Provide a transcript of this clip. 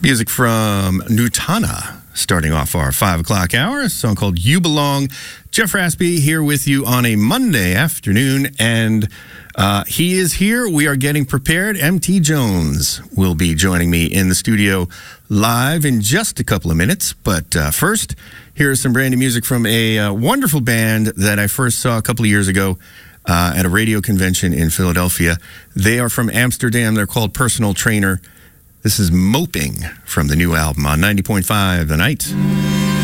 Music from Nutana, starting off our 5 o'clock hour. A song called You Belong. Jeff Raspy here with you on a Monday afternoon, and he is here. We are getting prepared. MT Jones will be joining me in the studio live in just a couple of minutes. But first, here is some brand new music from a wonderful band that I first saw a couple of years ago at a radio convention in Philadelphia. They are from Amsterdam. They're called Personal Trainer. This is Moping from the new album on 90.5 The Night.